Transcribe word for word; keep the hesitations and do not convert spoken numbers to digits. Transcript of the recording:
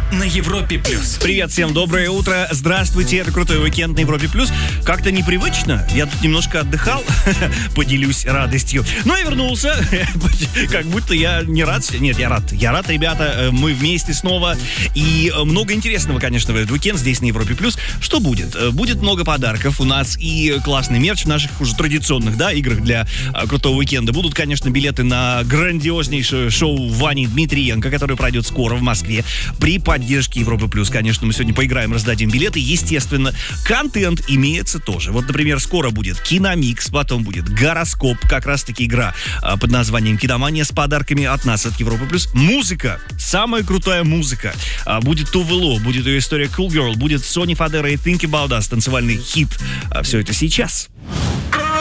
на Европе плюс. Привет всем, доброе утро. Здравствуйте, это Крутой уикенд на Европе плюс. Как-то непривычно. Я тут немножко отдыхал, поделюсь радостью. Но я вернулся, как будто я не рад. Нет, я рад. Я рад, ребята. Мы вместе снова. И много интересного, конечно, в этот уикенд здесь на Европе плюс. Что будет? Будет много подарков. У нас и классный мерч в наших уже традиционных, да, играх для Крутого уикенда. Будут, конечно, билеты на грандиознейшее шоу Вани Дмитриенко, которое пройдет скоро в Москве. При поддержке Европы плюс, конечно, мы сегодня поиграем, раздадим билеты. Естественно, контент имеется тоже. Вот, например, скоро будет Киномикс, потом будет Гороскоп, как раз-таки игра а, под названием Киномания с подарками от нас, от Европы плюс. Музыка, самая крутая музыка. А, будет Тувело, будет ее история Cool Girl, будет Сони Фадера и Think About Us, танцевальный хит. А, все это сейчас.